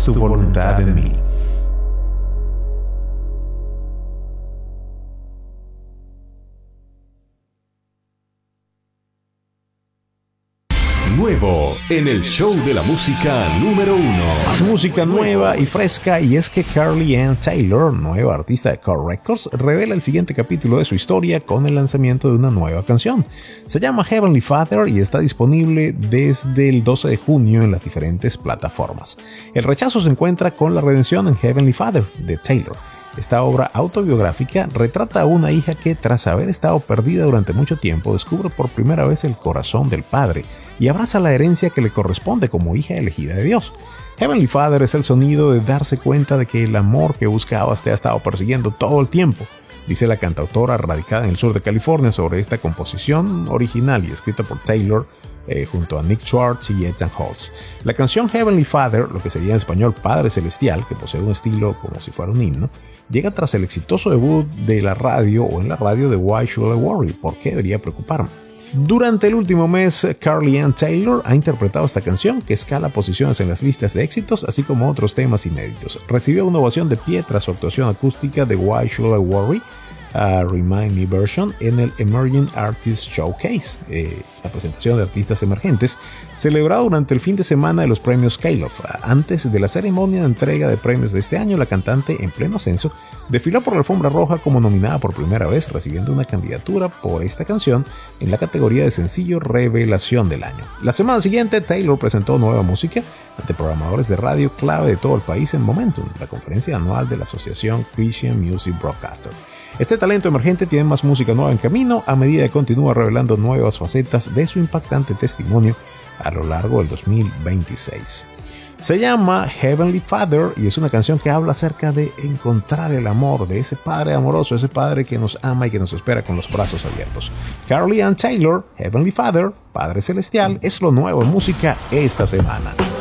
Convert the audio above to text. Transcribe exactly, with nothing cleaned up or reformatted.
tu voluntad en mí. Nuevo en el show de la música número uno. Más música nueva y fresca, y es que Carly Ann Taylor, nueva artista de Core Records, revela el siguiente capítulo de su historia con el lanzamiento de una nueva canción. Se llama Heavenly Father y está disponible desde el doce de junio en las diferentes plataformas. El rechazo se encuentra con la redención en Heavenly Father de Taylor. Esta obra autobiográfica retrata a una hija que, tras haber estado perdida durante mucho tiempo, descubre por primera vez el corazón del padre y abraza la herencia que le corresponde como hija elegida de Dios. Heavenly Father es el sonido de darse cuenta de que el amor que buscabas te ha estado persiguiendo todo el tiempo, dice la cantautora radicada en el sur de California sobre esta composición original y escrita por Taylor eh, junto a Nick Schwartz y Ethan Holtz. La canción Heavenly Father, lo que sería en español Padre Celestial, que posee un estilo como si fuera un himno, llega tras el exitoso debut de la radio o en la radio de Why Should I Worry? ¿Por qué debería preocuparme? Durante el último mes, Carly Ann Taylor ha interpretado esta canción, que escala posiciones en las listas de éxitos, así como otros temas inéditos. Recibió una ovación de pie tras su actuación acústica de Why Should I Worry? A Remind Me version en el Emerging Artist Showcase, eh, la presentación de artistas emergentes, celebrado durante el fin de semana de los premios K-Love. Antes de la ceremonia de entrega de premios de este año, la cantante, en pleno ascenso, desfiló por la alfombra roja como nominada por primera vez, recibiendo una candidatura por esta canción en la categoría de sencillo Revelación del Año. La semana siguiente, Taylor presentó nueva música ante programadores de radio clave de todo el país en Momentum, la conferencia anual de la Asociación Christian Music Broadcaster. Este talento emergente tiene más música nueva en camino a medida que continúa revelando nuevas facetas de su impactante testimonio a lo largo del dos mil veintiséis. Se llama Heavenly Father y es una canción que habla acerca de encontrar el amor de ese padre amoroso, ese padre que nos ama y que nos espera con los brazos abiertos. Carly Ann Taylor, Heavenly Father, Padre Celestial, es lo nuevo en música esta semana.